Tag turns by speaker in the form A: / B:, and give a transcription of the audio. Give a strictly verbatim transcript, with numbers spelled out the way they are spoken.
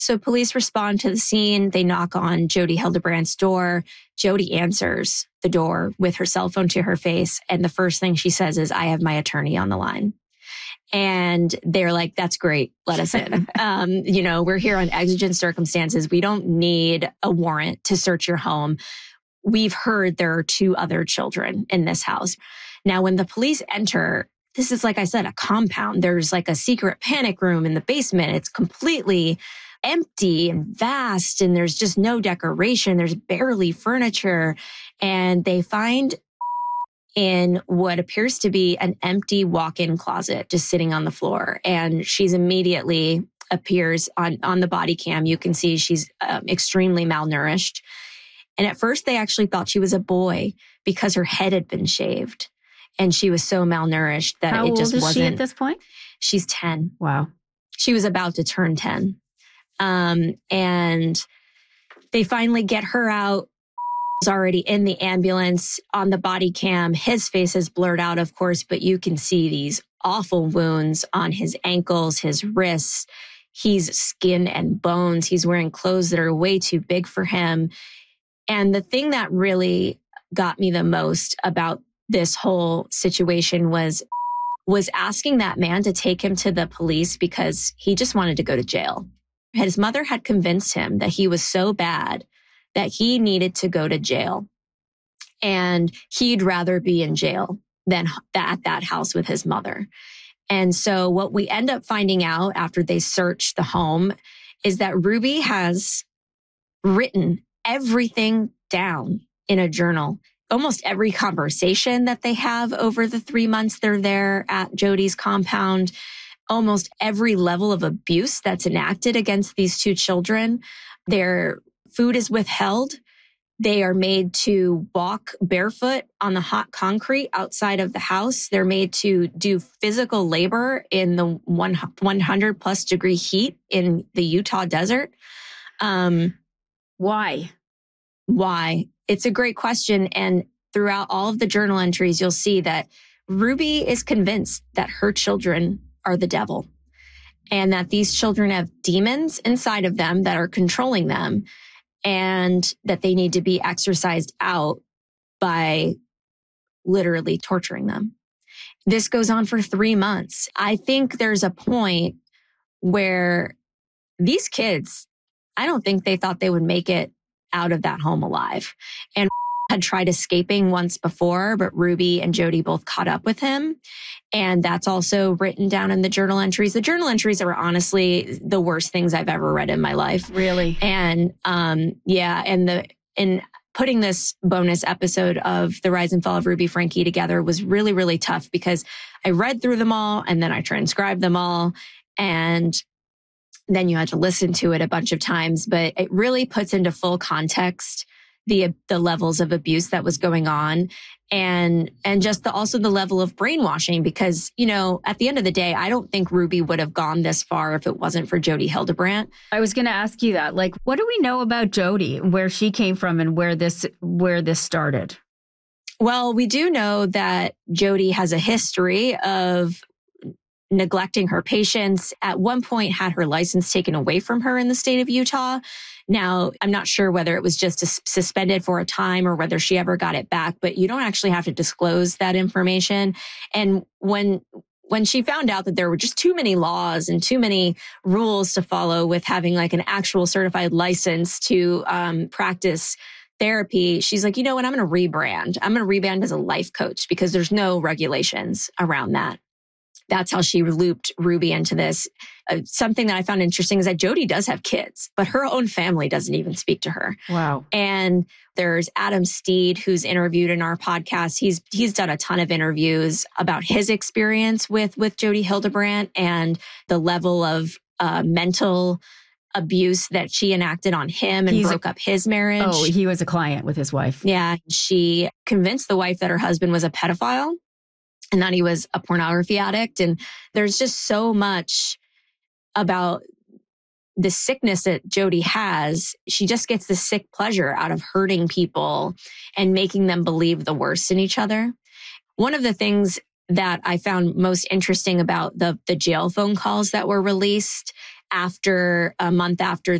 A: So police respond to the scene. They knock on Jodi Hildebrandt's door. Jodi answers the door with her cell phone to her face. And the first thing she says is, I have my attorney on the line. And they're like, that's great. Let us in. um, you know, we're here on exigent circumstances. We don't need a warrant to search your home. We've heard there are two other children in this house. Now, when the police enter, this is, like I said, a compound. There's like a secret panic room in the basement. It's completely empty and vast, and there's just no decoration. There's barely furniture. And they find in what appears to be an empty walk-in closet just sitting on the floor. And she's immediately appears on, on the body cam. You can see she's um, extremely malnourished. And at first they actually thought she was a boy because her head had been shaved. And she was so malnourished that
B: How
A: it just
B: old is
A: wasn't.
B: she at this point?
A: She's ten.
B: Wow.
A: She was about to turn ten. Um, and they finally get her out. He's already in the ambulance on the body cam. His face is blurred out, of course, but you can see these awful wounds on his ankles, his wrists. He's skin and bones. He's wearing clothes that are way too big for him. And the thing that really got me the most about this whole situation was, was asking that man to take him to the police because he just wanted to go to jail. His mother had convinced him that he was so bad that he needed to go to jail. And he'd rather be in jail than at that house with his mother. And so what we end up finding out after they search the home is that Ruby has written everything down in a journal. Almost every conversation that they have over the three months they're there at Jodi's compound, almost every level of abuse that's enacted against these two children. Their food is withheld. They are made to walk barefoot on the hot concrete outside of the house. They're made to do physical labor in the one hundred plus degree heat in the Utah desert. Um,
B: Why?
A: Why? It's a great question. And throughout all of the journal entries, you'll see that Ruby is convinced that her children are the devil and that these children have demons inside of them that are controlling them and that they need to be exorcised out by literally torturing them. This goes on for three months. I think there's a point where these kids, I don't think they thought they would make it out of that home alive. And had tried escaping once before, but Ruby and Jodi both caught up with him. And that's also written down in the journal entries. The journal entries are honestly the worst things I've ever read in my life.
B: Really?
A: And um, yeah, and the in putting this bonus episode of The Rise and Fall of Ruby Franke together was really, really tough because I read through them all and then I transcribed them all. And then you had to listen to it a bunch of times, but it really puts into full context the the levels of abuse that was going on and and just the, also the level of brainwashing, because, you know, at the end of the day, I don't think Ruby would have gone this far if it wasn't for Jodi Hildebrandt.
B: I was going to ask you that. Like, what do we know about Jodi, where she came from and where this where this started?
A: Well, we do know that Jodi has a history of neglecting her patients. At one point had her license taken away from her in the state of Utah. Now, I'm not sure whether it was just suspended for a time or whether she ever got it back, but you don't actually have to disclose that information. And when when she found out that there were just too many laws and too many rules to follow with having like an actual certified license to um, practice therapy, she's like, you know what, I'm going to rebrand. I'm going to rebrand as a life coach because there's no regulations around that. That's how she looped Ruby into this. Uh, something that I found interesting is that Jodi does have kids, but her own family doesn't even speak to her.
B: Wow.
A: And there's Adam Steed, who's interviewed in our podcast. He's he's done a ton of interviews about his experience with, with Jodi Hildebrandt and the level of uh, mental abuse that she enacted on him and
B: He's
A: broke
B: a,
A: up his marriage.
B: Oh, he was a client with his wife.
A: Yeah. She convinced the wife that her husband was a pedophile and that he was a pornography addict. And there's just so much about the sickness that Jodi has. She just gets this sick pleasure out of hurting people and making them believe the worst in each other. One of the things that I found most interesting about the, the jail phone calls that were released after a month after